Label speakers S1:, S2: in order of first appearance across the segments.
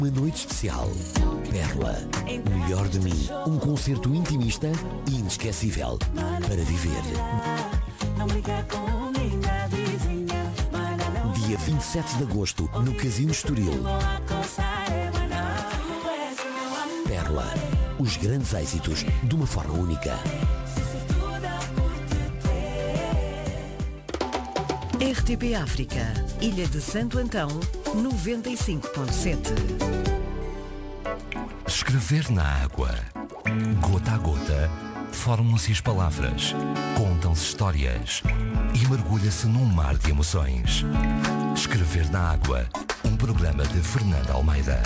S1: Uma noite especial. Perla. O melhor de mim. Um concerto intimista e inesquecível. Para viver. Dia 27 de agosto, no Casino Estoril. Perla. Os grandes êxitos de uma forma única.
S2: RTP África, Ilha de Santo Antão, 95.7.
S3: Escrever na água. Gota a gota, formam-se as palavras, contam-se histórias e mergulha-se num mar de emoções. Escrever na água, um programa de Fernanda Almeida.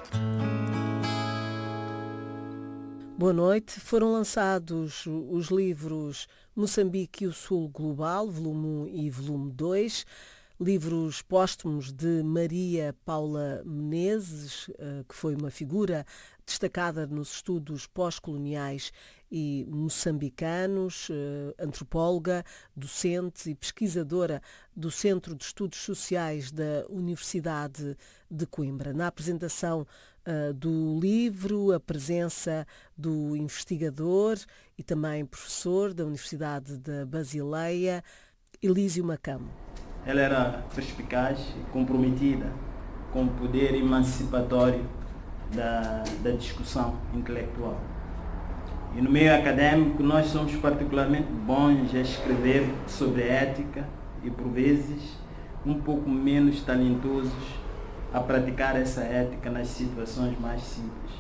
S4: Boa noite. Foram lançados os livros Moçambique e o Sul Global, volume 1 e volume 2, livros póstumos de Maria Paula Menezes, que foi uma figura destacada nos estudos pós-coloniais e moçambicanos, antropóloga, docente e pesquisadora do Centro de Estudos Sociais da Universidade de Coimbra. Na apresentação do livro, a presença do investigador e também professor da Universidade da Basileia, Elísio Macamo.
S5: Ela era perspicaz e comprometida com o poder emancipatório da discussão intelectual. E no meio acadêmico nós somos particularmente bons a escrever sobre ética e, por vezes, um pouco menos talentosos a praticar essa ética nas situações mais simples.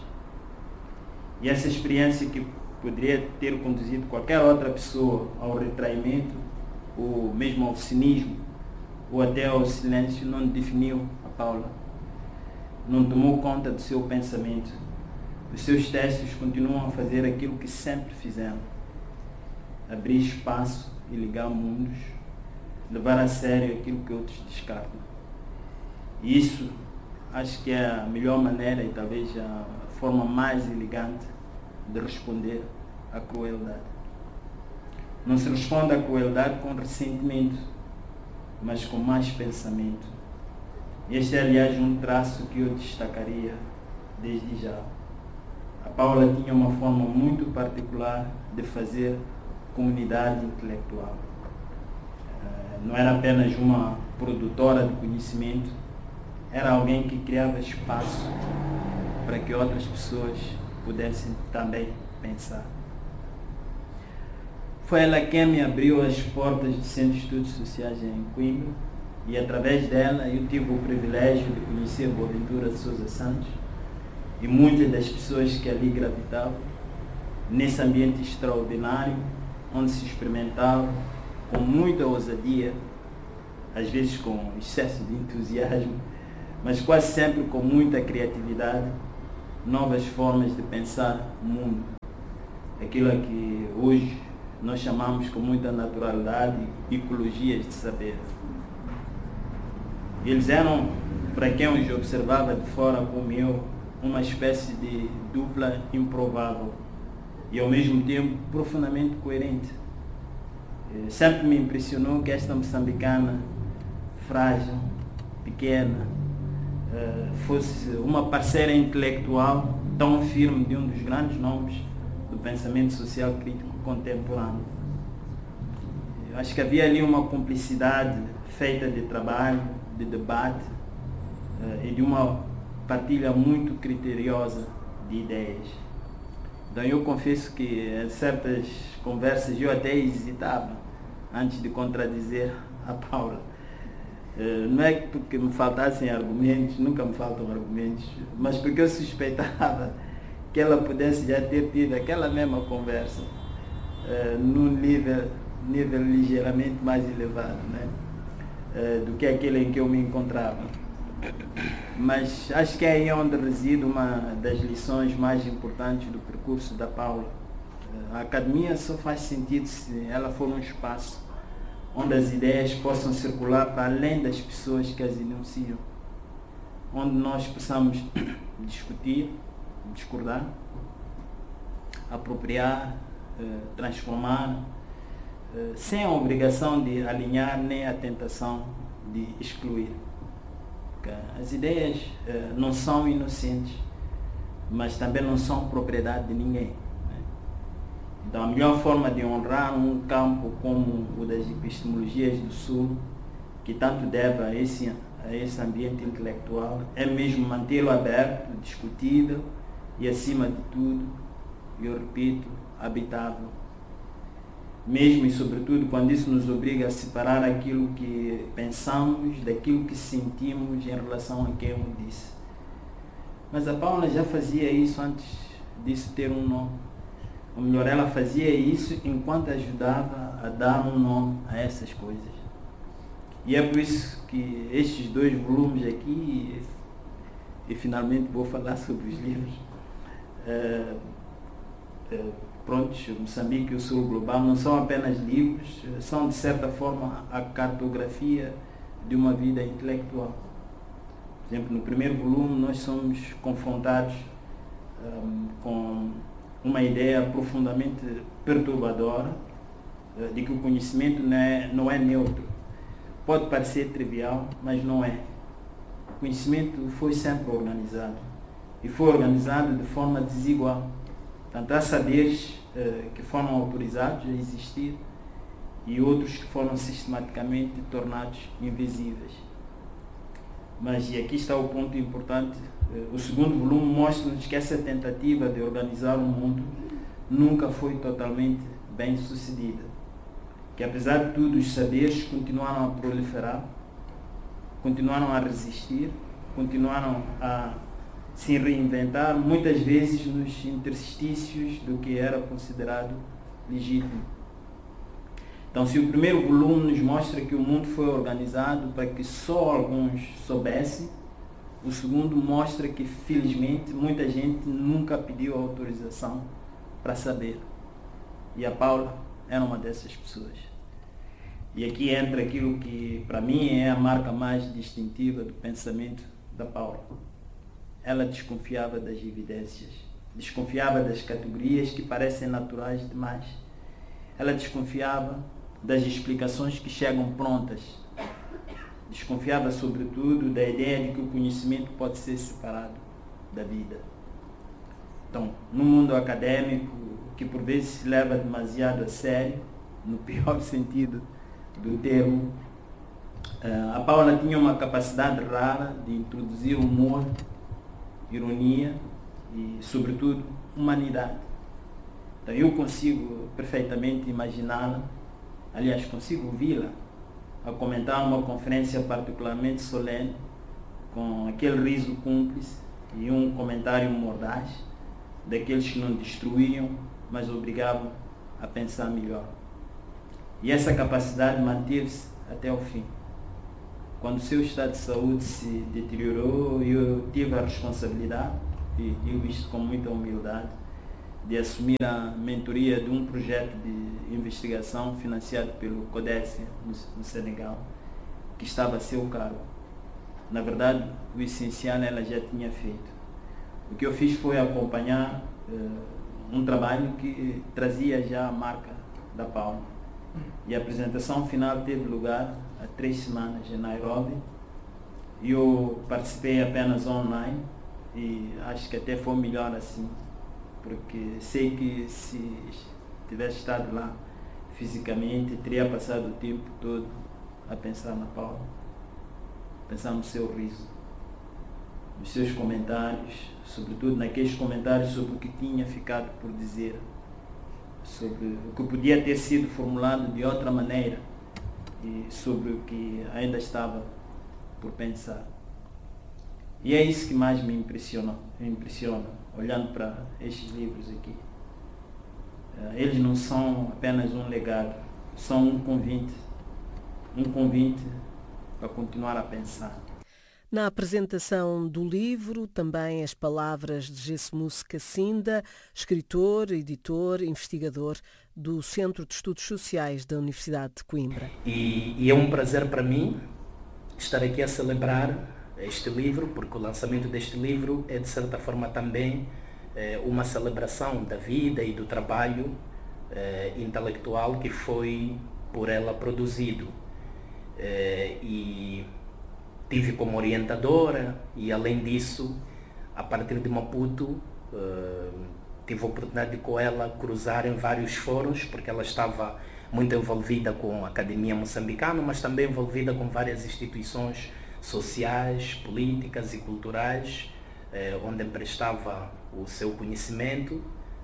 S5: E essa experiência que poderia ter conduzido qualquer outra pessoa ao retraimento, ou mesmo ao cinismo, ou até ao silêncio, não definiu a Paula. Não tomou conta do seu pensamento. Os seus textos continuam a fazer aquilo que sempre fizeram: abrir espaço e ligar mundos, levar a sério aquilo que outros descartam. E isso acho que é a melhor maneira e talvez a forma mais elegante de responder à crueldade. Não se responde à crueldade com ressentimento, mas com mais pensamento. Este é, aliás, um traço que eu destacaria desde já. A Paula tinha uma forma muito particular de fazer comunidade intelectual. Não era apenas uma produtora de conhecimento, era alguém que criava espaço para que outras pessoas pudessem também pensar. Foi ela quem me abriu as portas do Centro de Estudos Sociais em Coimbra, e através dela eu tive o privilégio de conhecer Boaventura de Sousa Santos e muitas das pessoas que ali gravitavam, nesse ambiente extraordinário, onde se experimentava com muita ousadia, às vezes com excesso de entusiasmo, mas quase sempre com muita criatividade, novas formas de pensar o mundo. Aquilo que hoje nós chamamos com muita naturalidade ecologias de saber. Eles eram, para quem os observava de fora como eu, uma espécie de dupla improvável e ao mesmo tempo profundamente coerente. Sempre me impressionou que esta moçambicana, frágil, pequena, fosse uma parceira intelectual tão firme de um dos grandes nomes do pensamento social crítico contemporâneo. Eu acho que havia ali uma cumplicidade feita de trabalho, de debate e de uma partilha muito criteriosa de ideias. Então eu confesso que em certas conversas eu até hesitava antes de contradizer a Paula. Não é porque me faltassem argumentos, nunca me faltam argumentos, mas porque eu suspeitava que ela pudesse já ter tido aquela mesma conversa num nível ligeiramente mais elevado, né? Do que aquele em que eu me encontrava. Mas acho que é aí onde reside uma das lições mais importantes do percurso da Paula. A academia só faz sentido se ela for um espaço onde as ideias possam circular para além das pessoas que as enunciam, onde nós possamos discutir, discordar, apropriar, transformar, sem a obrigação de alinhar nem a tentação de excluir. Porque as ideias não são inocentes, mas também não são propriedade de ninguém. Né? Então a melhor forma de honrar um campo como o das epistemologias do Sul, que tanto deve a esse ambiente intelectual, é mesmo mantê-lo aberto, discutível e, acima de tudo, eu repito, habitável. Mesmo e sobretudo quando isso nos obriga a separar aquilo que pensamos daquilo que sentimos em relação a quem o disse. Mas a Paula já fazia isso antes disso ter um nome. Ou melhor, ela fazia isso enquanto ajudava a dar um nome a essas coisas. E é por isso que estes 2 volumes aqui, e finalmente vou falar sobre os livros, prontos, Moçambique e o Sul Global não são apenas livros, são de certa forma a cartografia de uma vida intelectual. Por exemplo, no primeiro volume nós somos confrontados com uma ideia profundamente perturbadora de que o conhecimento não é neutro. Pode parecer trivial, mas não é. O conhecimento foi sempre organizado. E foi organizado de forma desigual. Portanto, há saberes que foram autorizados a existir e outros que foram sistematicamente tornados invisíveis. Mas, e aqui está o ponto importante, o segundo volume mostra-nos que essa tentativa de organizar o mundo nunca foi totalmente bem sucedida. Que apesar de tudo, os saberes continuaram a proliferar, continuaram a resistir, continuaram a se reinventar, muitas vezes nos interstícios do que era considerado legítimo. Então, se o primeiro volume nos mostra que o mundo foi organizado para que só alguns soubessem, o segundo mostra que, felizmente, muita gente nunca pediu autorização para saber. E a Paula era uma dessas pessoas. E aqui entra aquilo que, para mim, é a marca mais distintiva do pensamento da Paula. Ela desconfiava das evidências, desconfiava das categorias que parecem naturais demais. Ela desconfiava das explicações que chegam prontas. Desconfiava, sobretudo, da ideia de que o conhecimento pode ser separado da vida. Então, no mundo acadêmico, que por vezes se leva demasiado a sério, no pior sentido do termo, a Paula tinha uma capacidade rara de introduzir humor, ironia e, sobretudo, humanidade. Então, eu consigo perfeitamente imaginá-la, aliás, consigo ouvi-la a comentar uma conferência particularmente solene, com aquele riso cúmplice e um comentário mordaz, daqueles que não destruíam, mas obrigavam a pensar melhor. E essa capacidade manteve-se até o fim. Quando o seu estado de saúde se deteriorou, eu tive a responsabilidade, e digo isto com muita humildade, de assumir a mentoria de um projeto de investigação financiado pelo CODESE no Senegal, que estava a seu cargo. Na verdade, o essencial ela já tinha feito. O que eu fiz foi acompanhar um trabalho que trazia já a marca da Paula. E a apresentação final teve lugar há 3 semanas em Nairobi. Eu participei apenas online e acho que até foi melhor assim, porque sei que se tivesse estado lá fisicamente, teria passado o tempo todo a pensar na Paula, pensar no seu riso, nos seus comentários, sobretudo naqueles comentários sobre o que tinha ficado por dizer, sobre o que podia ter sido formulado de outra maneira e sobre o que ainda estava por pensar. E é isso que mais me impressiona olhando para estes livros aqui. Eles não são apenas um legado, são um convite para continuar a pensar.
S4: Na apresentação do livro, também as palavras de Gesmus Cassinda, escritor, editor, investigador do Centro de Estudos Sociais da Universidade de Coimbra.
S6: E é um prazer para mim estar aqui a celebrar este livro, porque o lançamento deste livro é, de certa forma, também uma celebração da vida e do trabalho intelectual que foi por ela produzido. E tive como orientadora e, além disso, a partir de Maputo, tive a oportunidade de com ela cruzar em vários fóruns, porque ela estava muito envolvida com a Academia Moçambicana, mas também envolvida com várias instituições sociais, políticas e culturais, onde emprestava o seu conhecimento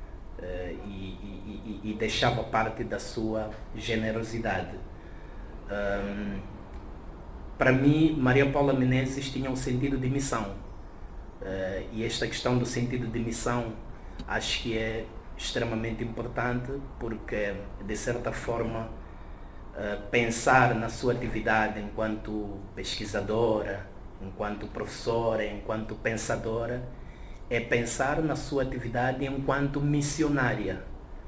S6: e deixava parte da sua generosidade. Para mim, Maria Paula Menezes tinha um sentido de missão, e esta questão do sentido de missão acho que é extremamente importante, porque de certa forma pensar na sua atividade enquanto pesquisadora, enquanto professora, enquanto pensadora, é pensar na sua atividade enquanto missionária.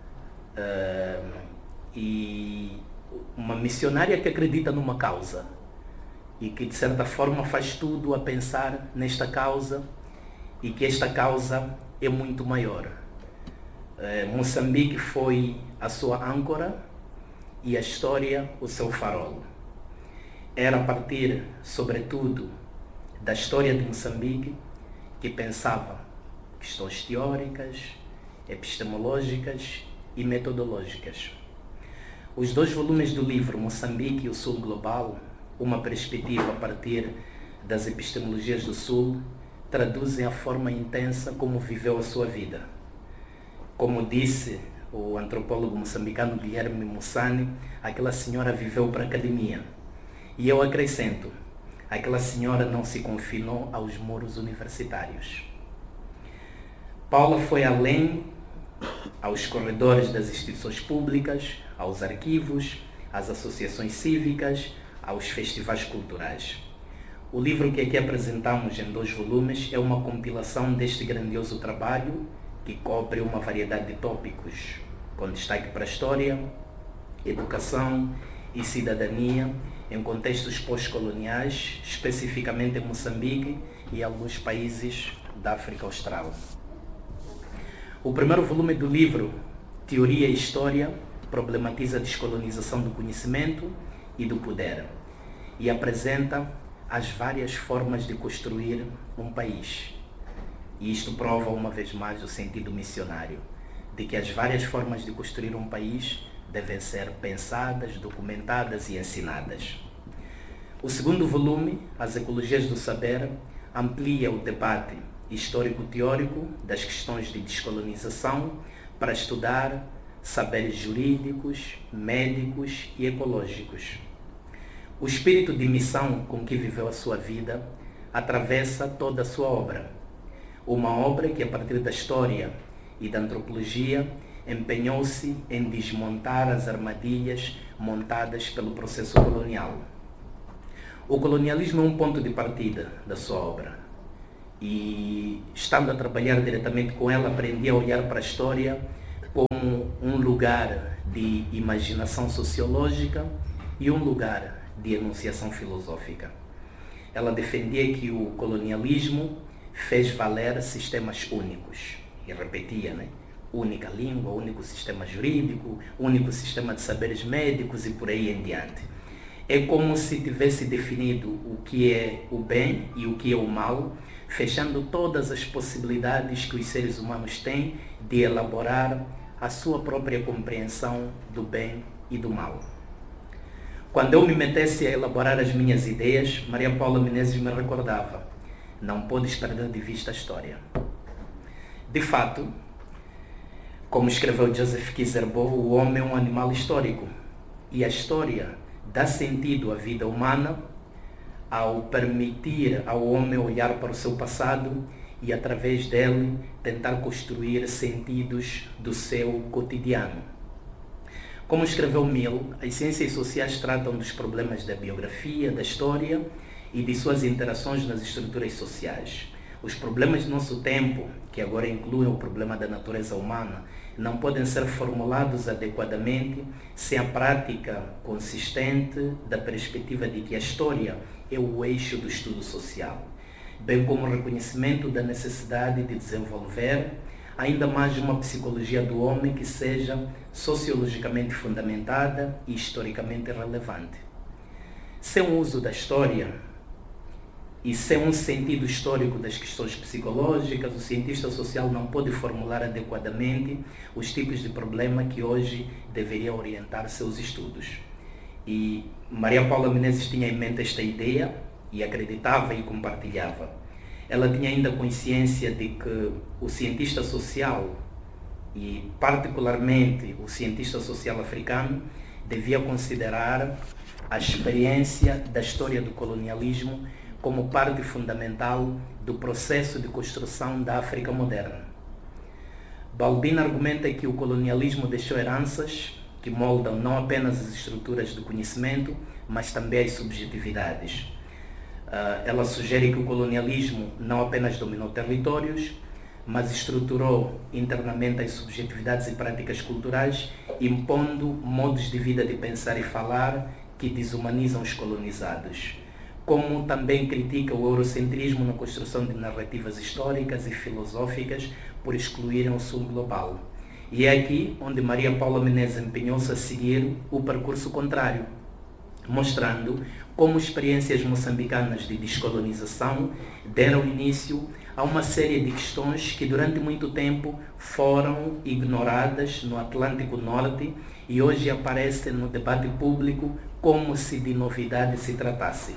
S6: E uma missionária que acredita numa causa e que de certa forma faz tudo a pensar nesta causa, e que esta causa é muito maior. Moçambique foi a sua âncora e a história o seu farol. Era a partir, sobretudo, da história de Moçambique que pensava questões teóricas, epistemológicas e metodológicas. Os 2 volumes do livro Moçambique e o Sul Global, uma perspectiva a partir das epistemologias do Sul, traduzem a forma intensa como viveu a sua vida. Como disse o antropólogo moçambicano Guilherme Mussani, aquela senhora viveu para a academia. E eu acrescento, aquela senhora não se confinou aos muros universitários. Paula foi além, aos corredores das instituições públicas, aos arquivos, às associações cívicas, aos festivais culturais. O livro que aqui apresentamos em 2 volumes é uma compilação deste grandioso trabalho que cobre uma variedade de tópicos, com destaque para a história, educação e cidadania em contextos pós-coloniais, especificamente em Moçambique e alguns países da África Austral. O primeiro volume do livro, Teoria e História, problematiza a descolonização do conhecimento e do poder e apresenta as várias formas de construir um país. E isto prova uma vez mais o sentido missionário, de que as várias formas de construir um país devem ser pensadas, documentadas e ensinadas. O segundo volume, As Ecologias do Saber, amplia o debate histórico-teórico das questões de descolonização para estudar saberes jurídicos, médicos e ecológicos. O espírito de missão com que viveu a sua vida atravessa toda a sua obra. Uma obra que, a partir da história e da antropologia, empenhou-se em desmontar as armadilhas montadas pelo processo colonial. O colonialismo é um ponto de partida da sua obra. E, estando a trabalhar diretamente com ela, aprendi a olhar para a história como um lugar de imaginação sociológica e um lugar de enunciação filosófica. Ela defendia que o colonialismo fez valer sistemas únicos. E repetia, única língua, único sistema jurídico, único sistema de saberes médicos e por aí em diante. É como se tivesse definido o que é o bem e o que é o mal, fechando todas as possibilidades que os seres humanos têm de elaborar a sua própria compreensão do bem e do mal. Quando eu me metesse a elaborar as minhas ideias, Maria Paula Menezes me recordava: não podes perder de vista a história. De fato, como escreveu Joseph Kizerbo, o homem é um animal histórico. E a história dá sentido à vida humana ao permitir ao homem olhar para o seu passado e, através dele, tentar construir sentidos do seu cotidiano. Como escreveu Mill, as ciências sociais tratam dos problemas da biografia, da história e de suas interações nas estruturas sociais. Os problemas do nosso tempo, que agora incluem o problema da natureza humana, não podem ser formulados adequadamente sem a prática consistente da perspectiva de que a história é o eixo do estudo social, bem como o reconhecimento da necessidade de desenvolver ainda mais uma psicologia do homem que seja sociologicamente fundamentada e historicamente relevante. Sem o uso da história e sem um sentido histórico das questões psicológicas, o cientista social não pode formular adequadamente os tipos de problema que hoje deveriam orientar seus estudos. E Maria Paula Menezes tinha em mente esta ideia e acreditava e compartilhava. Ela tinha ainda consciência de que o cientista social, e particularmente o cientista social africano, devia considerar a experiência da história do colonialismo como parte fundamental do processo de construção da África moderna. Balbino argumenta que o colonialismo deixou heranças que moldam não apenas as estruturas do conhecimento, mas também as subjetividades. Ela sugere que o colonialismo não apenas dominou territórios, mas estruturou internamente as subjetividades e práticas culturais, impondo modos de vida, de pensar e falar que desumanizam os colonizados. Como também critica o eurocentrismo na construção de narrativas históricas e filosóficas por excluírem o sul global. E é aqui onde Maria Paula Menezes empenhou-se a seguir o percurso contrário, mostrando como experiências moçambicanas de descolonização deram início a uma série de questões que durante muito tempo foram ignoradas no Atlântico Norte e hoje aparecem no debate público como se de novidade se tratasse.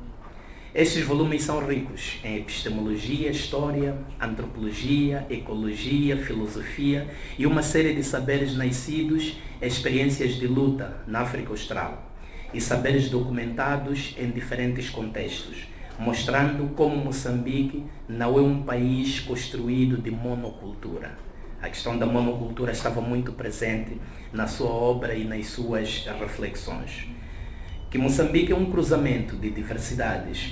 S6: Estes volumes são ricos em epistemologia, história, antropologia, ecologia, filosofia e uma série de saberes nascidos, experiências de luta na África Austral e saberes documentados em diferentes contextos, mostrando como Moçambique não é um país construído de monocultura. A questão da monocultura estava muito presente na sua obra e nas suas reflexões. Que Moçambique é um cruzamento de diversidades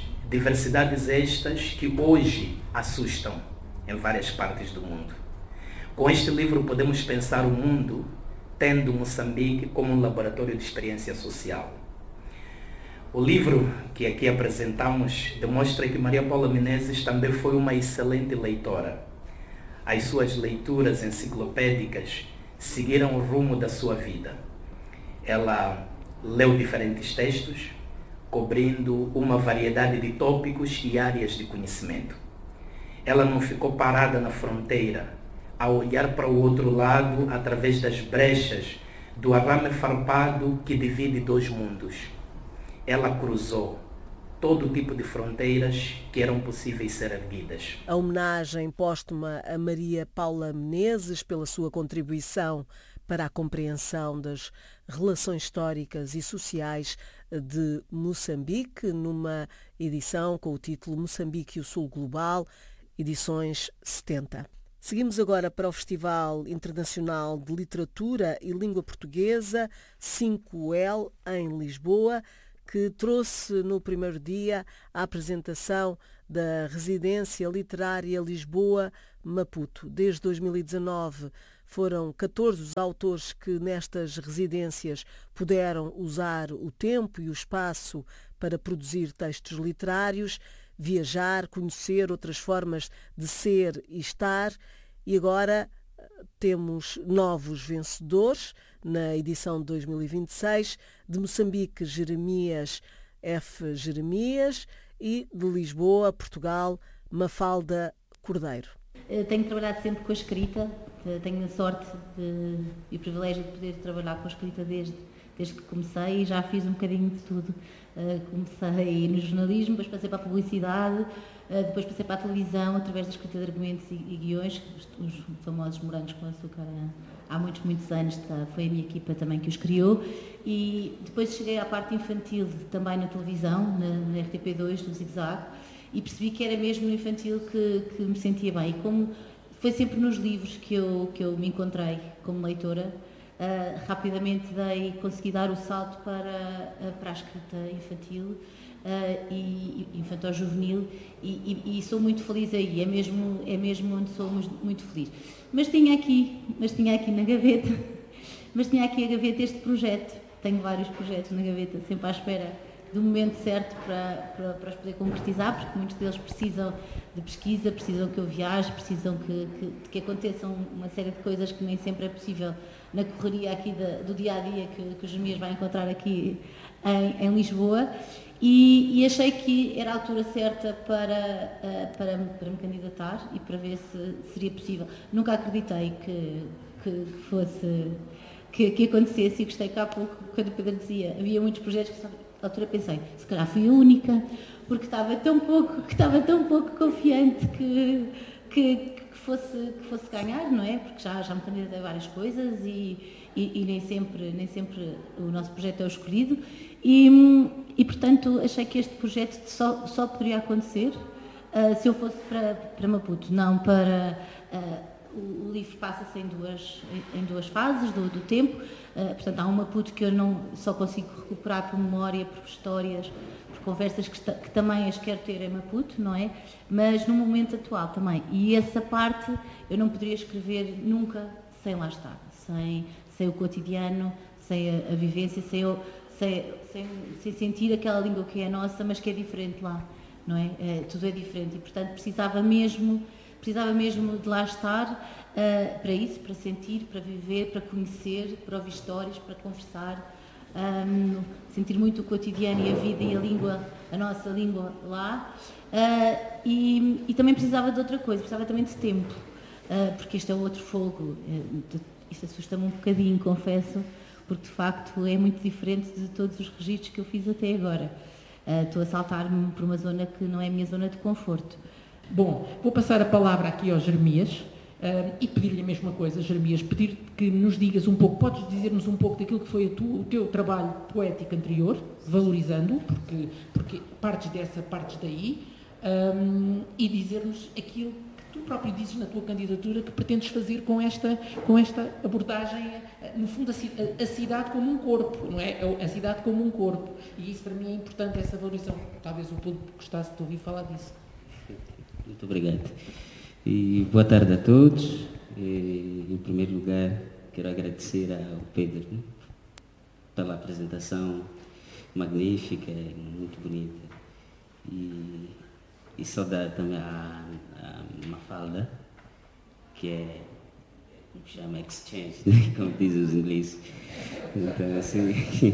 S6: estas que hoje assustam em várias partes do mundo. Com este livro podemos pensar o mundo tendo Moçambique como um laboratório de experiência social. O livro que aqui apresentamos demonstra que Maria Paula Menezes também foi uma excelente leitora. As suas leituras enciclopédicas seguiram o rumo da sua vida. Ela leu diferentes textos, cobrindo uma variedade de tópicos e áreas de conhecimento. Ela não ficou parada na fronteira, a olhar para o outro lado através das brechas do arame farpado que divide dois mundos. Ela cruzou todo tipo de fronteiras que eram possíveis ser erguidas.
S4: A homenagem póstuma a Maria Paula Menezes pela sua contribuição para a compreensão das relações históricas e sociais de Moçambique, numa edição com o título Moçambique e o Sul Global, edições 70. Seguimos agora para o Festival Internacional de Literatura e Língua Portuguesa 5L em Lisboa, que trouxe no primeiro dia a apresentação da Residência Literária Lisboa-Maputo. Desde 2019 foram 14 os autores que nestas residências puderam usar o tempo e o espaço para produzir textos literários, viajar, conhecer outras formas de ser e estar. E agora temos novos vencedores na edição de 2026, de Moçambique, Jeremias F. Jeremias e de Lisboa, Portugal, Mafalda Cordeiro.
S7: Eu tenho trabalhado sempre com a escrita, tenho a sorte e o privilégio de poder trabalhar com a escrita desde que comecei e já fiz um bocadinho de tudo. Comecei no jornalismo, depois passei para a publicidade, depois passei para a televisão através da escrita de argumentos e guiões, os famosos morangos com açúcar há muitos anos, foi a minha equipa também que os criou, e depois cheguei à parte infantil também na televisão, na RTP2 do Zig Zag, e percebi que era mesmo no infantil que me sentia bem, e como foi sempre nos livros que eu me encontrei como leitora, rapidamente consegui dar o salto para a escrita infantil e infantil-juvenil e sou muito feliz aí, é mesmo onde sou muito feliz. Mas tinha aqui na gaveta, a gaveta este projeto, tenho vários projetos na gaveta, sempre à espera do momento certo para os poder concretizar, porque muitos deles precisam de pesquisa, precisam que eu viaje, precisam que aconteçam uma série de coisas que nem sempre é possível na correria aqui do dia-a-dia que o Jeremias vai encontrar aqui em Lisboa. E achei que era a altura certa para me candidatar e para ver se seria possível. Nunca acreditei que fosse, que acontecesse, e gostei que há pouco, quando o Pedro dizia, havia muitos projetos que, na altura, pensei, se calhar fui a única, porque estava tão pouco confiante que fosse ganhar, não é? Porque já me candidatei a várias coisas e nem sempre o nosso projeto é o escolhido. E portanto, achei que este projeto só poderia acontecer se eu fosse para Maputo, não para... O livro passa-se em duas fases do tempo, portanto há um Maputo que eu não só consigo recuperar por memória, por histórias, por conversas que também as quero ter em Maputo, não é? Mas no momento atual também. E essa parte eu não poderia escrever nunca sem lá estar, sem o cotidiano, sem a vivência, sem sentir aquela língua que é nossa, mas que é diferente lá, não é? Tudo é diferente e, portanto, precisava mesmo de lá estar para isso, para sentir, para viver, para conhecer, para ouvir histórias, para conversar, sentir muito o cotidiano e a vida e a língua, a nossa língua lá. E também precisava de outra coisa, precisava também de tempo, porque este é outro fogo. Isso assusta-me um bocadinho, confesso, porque de facto é muito diferente de todos os registros que eu fiz até agora. Estou a saltar-me por uma zona que não é a minha zona de conforto.
S8: Bom, vou passar a palavra aqui ao Jeremias e pedir-lhe a mesma coisa, Jeremias, pedir que nos digas um pouco, podes dizer-nos um pouco daquilo que foi o teu trabalho poético anterior, valorizando-o, porque partes daí, e dizer-nos aquilo que tu próprio dizes na tua candidatura que pretendes fazer com esta abordagem, no fundo a cidade como um corpo, não é? A cidade como um corpo, e isso para mim é importante, essa valorização, talvez o público gostasse de ouvir falar disso.
S9: Muito obrigado. E boa tarde a todos. Em primeiro lugar, quero agradecer ao Pedro, né, pela apresentação magnífica, muito bonita. E saudar também a Mafalda, que é o que chama exchange, né, como dizem os ingleses. Então, assim,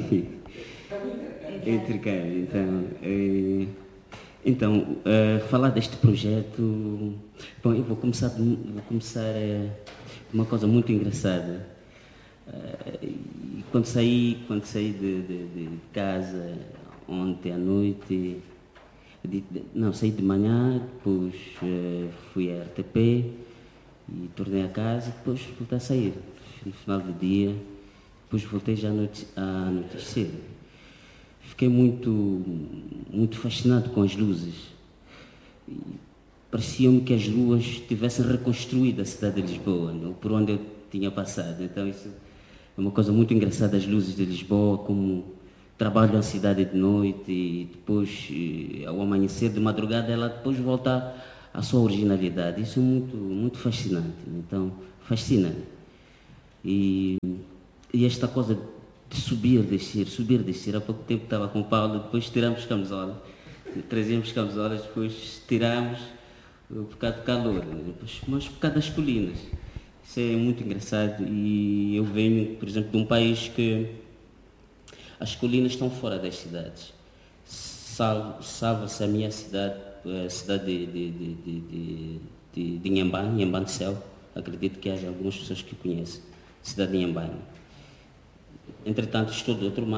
S9: intercâmbio. Então, falar deste projeto, bom, eu vou começar uma coisa muito engraçada. Quando saí de casa ontem à noite, saí de manhã, depois fui à RTP e tornei a casa, depois voltei a sair no final do dia, depois voltei já a anoitecer. Fiquei muito fascinado com as luzes. Parecia-me que as luas tivessem reconstruído a cidade de Lisboa, não? Por onde eu tinha passado. Então isso é uma coisa muito engraçada, as luzes de Lisboa, como trabalham a cidade de noite e depois, ao amanhecer de madrugada, ela depois volta à sua originalidade. Isso é muito fascinante. Então, fascina. E esta coisa de subir, descer. Há pouco tempo estava com o Paulo, depois tiramos camisola, trazíamos camisolas, depois tiramos por causa do calor, mas por causa das colinas. Isso é muito engraçado e eu venho, por exemplo, de um país que as colinas estão fora das cidades. Salva-se a minha cidade, a cidade de Inhambane do Céu. Acredito que haja algumas pessoas que conhecem, cidade de Inhambane. Entretanto, estou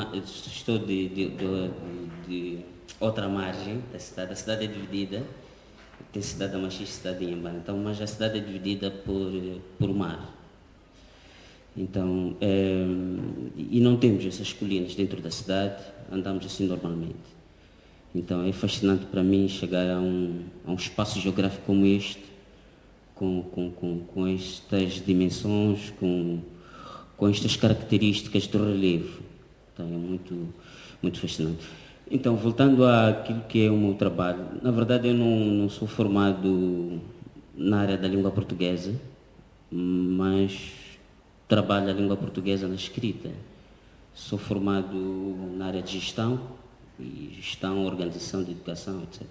S9: de outra margem da cidade. A cidade é dividida, tem cidade da Machixe e cidade de Inhambane, então, mas a cidade é dividida por mar. Então, e não temos essas colinas dentro da cidade, andamos assim normalmente. Então é fascinante para mim chegar a um espaço geográfico como este, com estas dimensões, com estas características do relevo. Então é muito fascinante. Então, voltando àquilo que é o meu trabalho, na verdade eu não sou formado na área da língua portuguesa, mas trabalho a língua portuguesa na escrita. Sou formado na área de gestão, organização de educação, etc.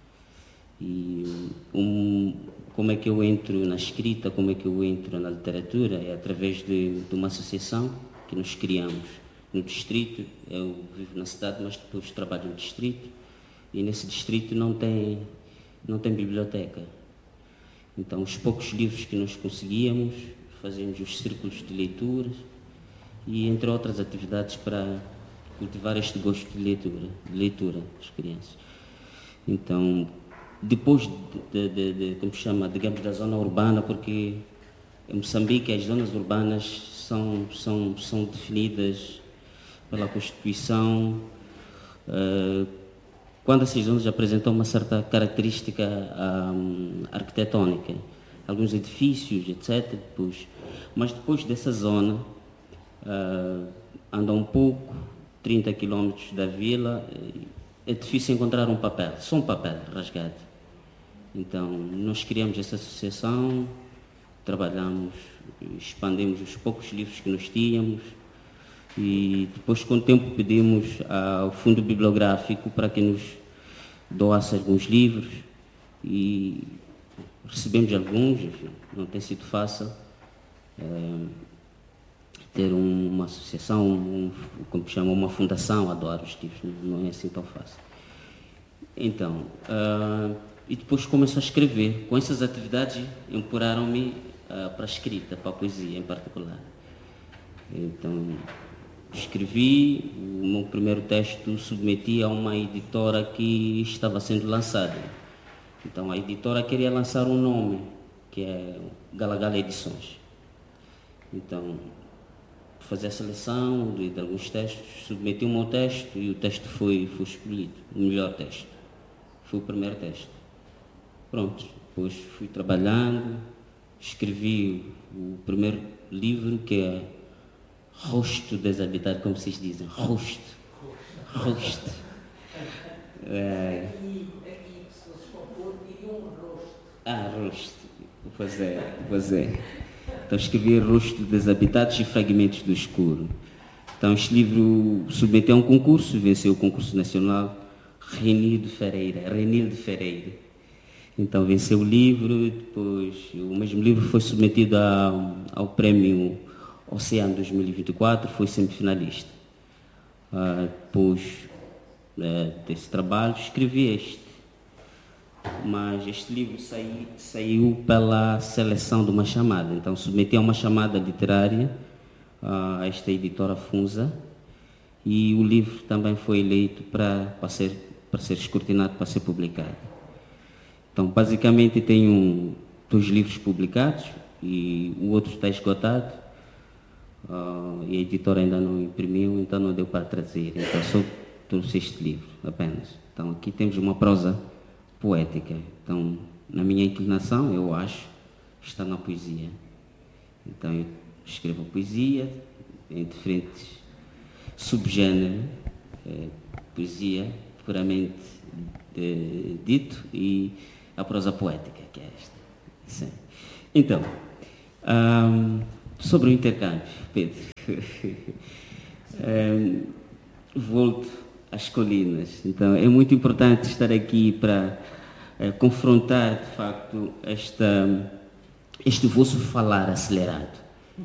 S9: E como é que eu entro na escrita, como é que eu entro na literatura? É através de uma associação que nós criamos no distrito. Eu vivo na cidade, mas depois trabalho no distrito. E nesse distrito não tem biblioteca. Então, os poucos livros que nós conseguíamos, fazíamos os círculos de leituras e, entre outras atividades, para cultivar este gosto de leitura das crianças. Então, depois como se chama, digamos, da zona urbana, porque em Moçambique as zonas urbanas são definidas pela Constituição, quando essas zonas apresentam uma certa característica arquitetónica, alguns edifícios, etc. Mas depois dessa zona, anda um pouco, 30 km da vila, é difícil encontrar um papel, só um papel rasgado. Então, nós criamos essa associação, trabalhamos, expandimos os poucos livros que nós tínhamos e depois, com o tempo, pedimos ao fundo bibliográfico para que nos doasse alguns livros e recebemos alguns, enfim, não tem sido fácil ter uma associação, como chama, uma fundação a doar os livros, não é assim tão fácil. Então, e depois começo a escrever. Com essas atividades empurraram-me para a escrita, para a poesia em particular. Então, escrevi o meu primeiro texto, submeti a uma editora que estava sendo lançada. Então, a editora queria lançar um nome, que é Galagala Edições. Então, fazer a seleção de alguns textos, submeti o meu texto e o texto foi escolhido, o melhor texto. Foi o primeiro texto. Pronto, depois fui trabalhando, escrevi o primeiro livro, que é Rosto Desabitado, como vocês dizem, rosto. Rosto.
S8: Aqui, se vocês compor, diriam rosto.
S9: Rosto. Pois é. Então escrevi Rosto Desabitados e Fragmentos do Escuro. Então este livro submeteu a um concurso, venceu o concurso nacional Renilde Ferreira. Então venceu o livro, depois o mesmo livro foi submetido ao prémio Oceano 2024, foi semifinalista. Depois desse trabalho escrevi este. Mas este livro saiu pela seleção de uma chamada. Então submeti a uma chamada literária a esta editora Funza e o livro também foi eleito para ser escrutinado, para ser publicado. Então basicamente tenho 2 livros publicados e o outro está esgotado e a editora ainda não imprimiu, então não deu para trazer. Então só trouxe este livro apenas. Então aqui temos uma prosa poética. Então, na minha inclinação, eu acho, está na poesia. Então, eu escrevo poesia em diferentes subgêneros, poesia puramente dito e a prosa poética, que é esta. Sim. Então, sobre o intercâmbio, Pedro, volto às colinas. Então, é muito importante estar aqui para confrontar, de facto, este vosso falar acelerado.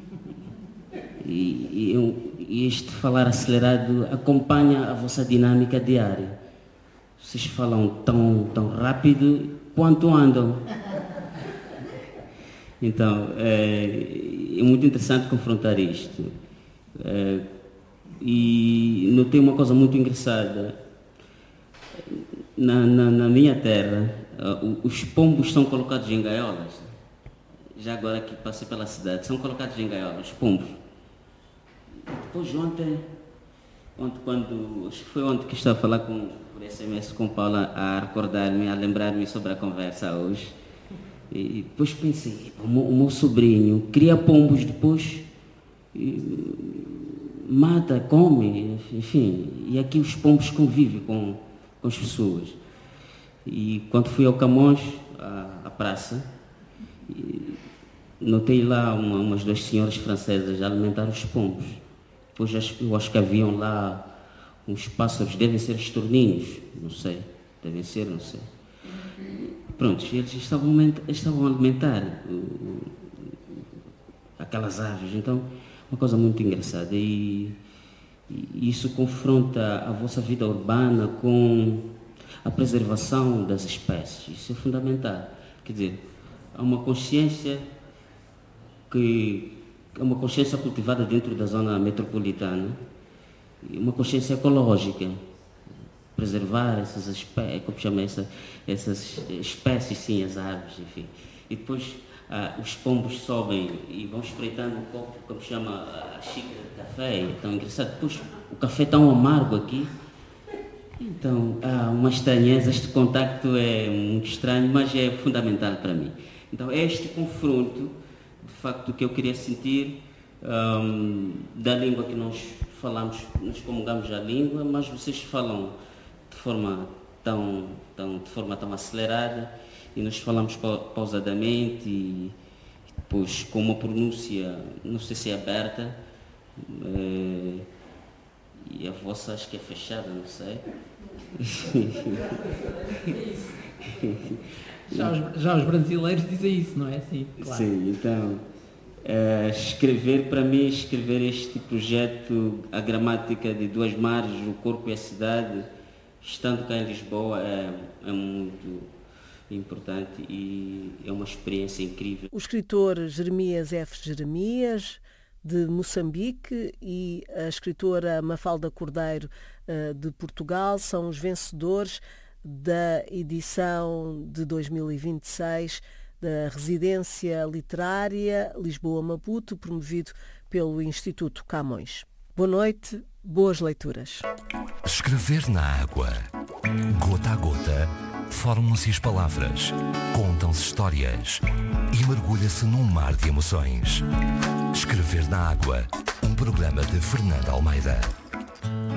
S9: E este falar acelerado acompanha a vossa dinâmica diária. Vocês falam tão rápido quanto andam. Então, é muito interessante confrontar isto. E notei uma coisa muito engraçada. Na minha terra, os pombos são colocados em gaiolas. Já agora que passei pela cidade, são colocados em gaiolas, os pombos. Depois ontem quando, acho que foi ontem que estava a falar por SMS com Paula, a recordar-me, a lembrar-me sobre a conversa hoje. E depois pensei, o meu sobrinho cria pombos, depois mata, come, enfim, e aqui os pombos convivem com as pessoas. E quando fui ao Camões, à praça, notei lá umas 2 senhoras francesas a alimentar os pombos. Depois eu acho que haviam lá uns pássaros, devem ser estorninhos, não sei, devem ser, não sei. Pronto, eles estavam a alimentar aquelas aves, então uma coisa muito engraçada. E E isso confronta a vossa vida urbana com a preservação das espécies. Isso é fundamental. Quer dizer, há uma consciência cultivada dentro da zona metropolitana, uma consciência ecológica, preservar essas espécies, como chama essas espécies, sim, as árvores, enfim. E depois os pombos sobem e vão espreitando um copo, como chama a xícara de café, é tão engraçado. Depois o café é tão amargo aqui, então há uma estranheza, este contacto é muito estranho, mas é fundamental para mim. Então é este confronto, de facto, que eu queria sentir da língua que nós falamos, nós comungamos a língua, mas vocês falam de forma tão acelerada e nós falamos pausadamente e depois com uma pronúncia, não sei se é aberta, e a vossa acho que é fechada, não sei.
S8: Já os brasileiros dizem isso, não é? Sim, claro.
S9: Sim, então, para mim, escrever este projeto, a gramática de duas margens, o corpo e a cidade, estando cá em Lisboa, é muito importante e é uma experiência incrível.
S4: O escritor Jeremias F. Jeremias, de Moçambique, e a escritora Mafalda Cordeiro, de Portugal, são os vencedores da edição de 2026 da Residência Literária Lisboa-Maputo, promovido pelo Instituto Camões. Boa noite, boas leituras.
S3: Escrever na água. Gota a gota, formam-se as palavras, contam-se histórias e mergulha-se num mar de emoções. Escrever na água, um programa de Fernando Almeida.